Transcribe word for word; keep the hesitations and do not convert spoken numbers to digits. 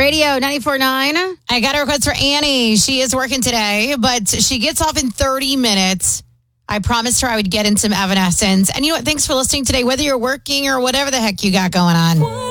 Radio ninety-four point nine. I got a request for Annie. She is working today, but she gets off in thirty minutes. I promised her I would get in some Evanescence. And you know what? Thanks for listening today, whether you're working or whatever the heck you got going on.